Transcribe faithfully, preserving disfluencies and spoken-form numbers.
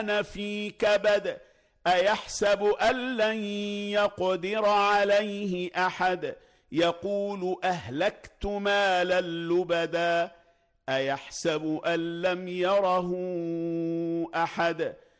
في كبد أيحسب أن لن يقدر عليه أحد يقول أهلكت مالا لبدا أيحسب أن لم يره أحد